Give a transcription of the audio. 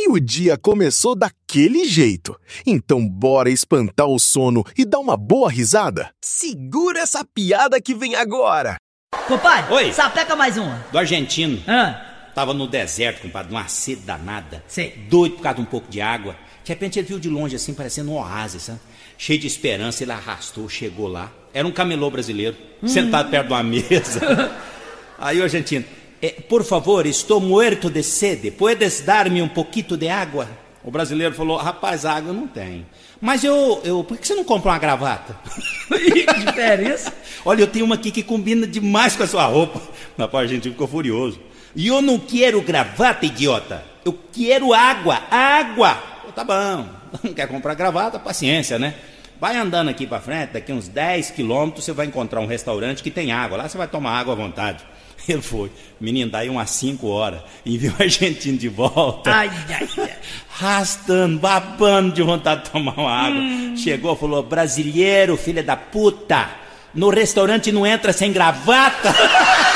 E o dia começou daquele jeito. Então bora espantar o sono e dar uma boa risada? Segura essa piada que vem agora. Compadre, oi, sapeca mais uma. Do argentino. Ah. Tava no deserto, compadre, numa sede danada. Sei. Doido por causa de um pouco de água. De repente ele viu de longe assim, parecendo um oásis, sabe? Cheio de esperança, ele arrastou, chegou lá. Era um camelô brasileiro, sentado perto de uma mesa. Aí o argentino, por favor, estou muerto de sede, puedes dar-me um pouquinho de água? O brasileiro falou, rapaz, água eu não tenho. Mas por que você não compra uma gravata? Que diferença? Olha, eu tenho uma aqui que combina demais com a sua roupa. Rapaz, o argentino ficou furioso. E eu não quero gravata, idiota. Eu quero água, água. Tá bom, não quer comprar gravata, paciência, né? Vai andando aqui pra frente, daqui uns 10 quilômetros você vai encontrar um restaurante que tem água. Lá você vai tomar água à vontade. Ele foi. Menino, daí umas 5 horas. E viu o argentino de volta. Ai, ai, ai. Arrastando, babando de vontade de tomar uma água. Chegou, falou, brasileiro, filha da puta. No restaurante não entra sem gravata.